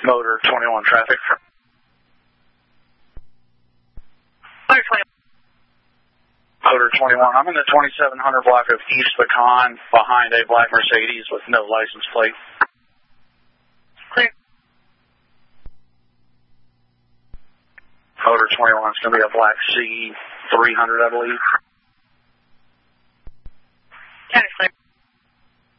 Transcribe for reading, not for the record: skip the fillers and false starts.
Motor 21 traffic. Motor 21. Motor 21. I'm in the 2700 block of East Pecan behind a black Mercedes with no license plate. Clear. Motor 21 is going to be a black C300, I believe. County clear.